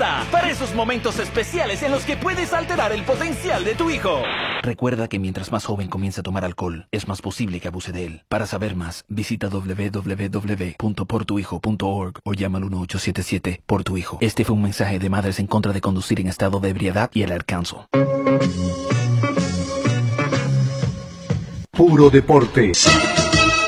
casa para esos momentos especiales en los que puedes alterar el potencial de tu hijo. Recuerda que mientras más joven comienza a tomar alcohol, es más posible que abuse de él. Para saber más, visita www.portuhijo.org o llama al 1877 por tu hijo. Este fue un mensaje de Madres en contra de conducir en estado de ebriedad y el Ad Council. Puro deporte.